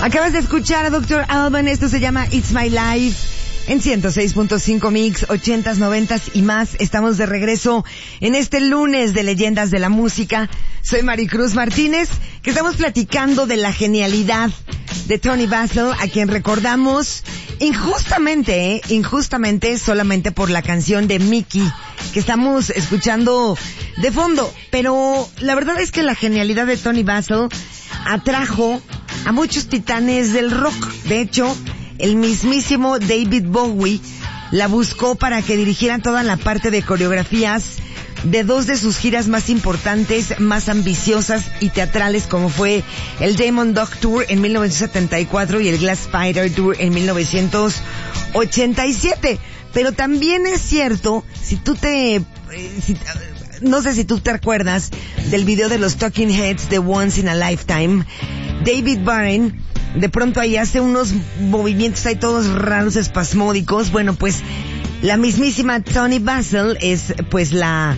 Acabas de escuchar a Dr. Alban, esto se llama It's My Life, en 106.5 Mix, 80s, 90s y más. Estamos de regreso en este lunes de Leyendas de la Música. Soy Maricruz Martínez, que estamos platicando de la genialidad de Toni Basil, a quien recordamos injustamente solamente por la canción de Mickey, que estamos escuchando de fondo. Pero la verdad es que la genialidad de Toni Basil atrajo a muchos titanes del rock. De hecho, el mismísimo David Bowie la buscó para que dirigiera toda la parte de coreografías de dos de sus giras más importantes, más ambiciosas y teatrales, como fue el Diamond Dog Tour en 1974 y el Glass Spider Tour en 1987. Pero también es cierto, no sé si tú te acuerdas del video de los Talking Heads de Once in a Lifetime. David Byrne de pronto ahí hace unos movimientos ahí todos raros, espasmódicos. Bueno, pues la mismísima Toni Basil es pues la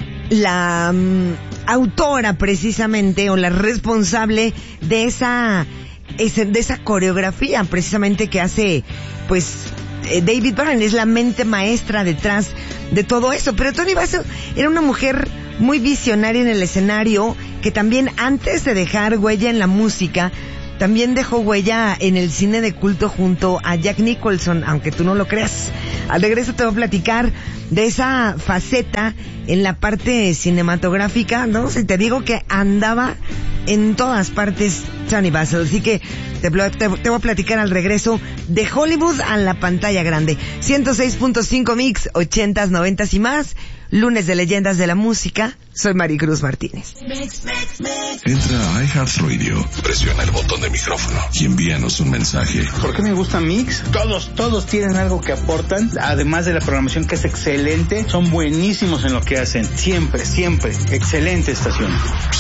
autora precisamente, o la responsable de esa coreografía precisamente que hace pues David Byrne. Es la mente maestra detrás de todo eso. Pero Toni Basil era una mujer muy visionaria en el escenario, que también antes de dejar huella en la música, también dejó huella en el cine de culto junto a Jack Nicholson, aunque tú no lo creas. Al regreso te voy a platicar de esa faceta en la parte cinematográfica, ¿no? Si te digo que andaba en todas partes Toni Basil. Así que te voy a platicar al regreso de Hollywood a la pantalla grande. 106.5 Mix, 80s, 90s y más. Lunes de Leyendas de la Música. Soy Maricruz Martínez. Entra a iHeartRadio, presiona el botón de micrófono y envíanos un mensaje. ¿Por qué me gusta Mix? Todos tienen algo que aportan, además de la programación que es excelente. Son buenísimos en lo que hacen. Siempre. Excelente estación.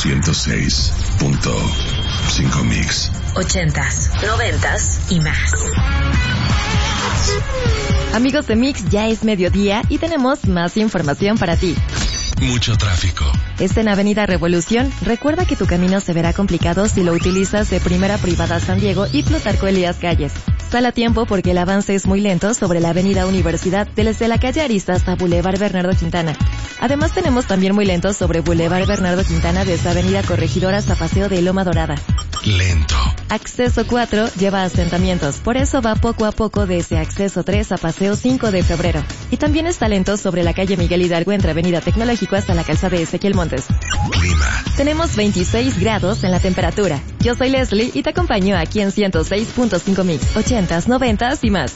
106.5 Mix. 80s, 90s y más. Amigos de Mix, ya es mediodía y tenemos más información para ti. Mucho tráfico. En Avenida Revolución. Recuerda que tu camino se verá complicado si lo utilizas de Primera Privada San Diego y Plutarco Elías Calles. Sal a tiempo porque el avance es muy lento sobre la Avenida Universidad desde la calle Arista hasta Boulevard Bernardo Quintana. Además tenemos también muy lento sobre Boulevard Bernardo Quintana desde Avenida Corregidora hasta Paseo de Loma Dorada. Lento. Acceso 4 lleva asentamientos, por eso va poco a poco desde Acceso 3 a Paseo 5 de Febrero. Y también está lento sobre la calle Miguel Hidalgo entre Avenida Tecnológico hasta la calzada de Ezequiel Montes. Clima. Tenemos 26 grados en la temperatura. Yo soy Leslie y te acompaño aquí en 106.5 Mix, 80s, 90s y más.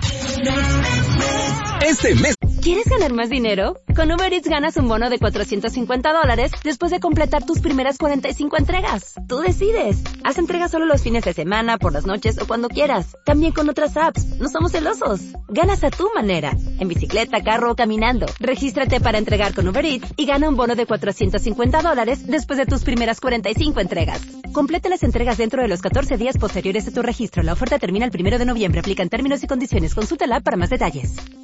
Este mes. ¿Quieres ganar más dinero? Con Uber Eats ganas un bono de $450 después de completar tus primeras 45 entregas. Tú decides. Haz entregas solo los fines de semana, por las noches o cuando quieras. También con otras apps. No somos celosos. Ganas a tu manera. En bicicleta, carro o caminando. Regístrate para entregar con Uber Eats y gana un bono de $450 después de tus primeras 45 entregas. Completa las entregas dentro de los 14 días posteriores a tu registro. La oferta termina el 1 de noviembre. Aplican términos y condiciones. Consulta la app para más detalles.